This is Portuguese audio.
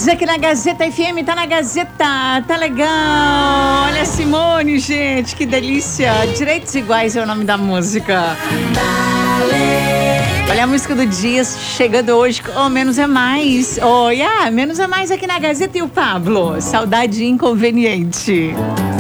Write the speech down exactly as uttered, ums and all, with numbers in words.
Juntos aqui na Gazeta F M, tá na Gazeta, tá legal. Olha a Simone, gente, que delícia. Direitos Iguais é o nome da música. Olha a música do dia chegando hoje, oh, Menos é Mais. Oh, yeah, Menos é Mais aqui na Gazeta. E o Pablo, Saudade Inconveniente.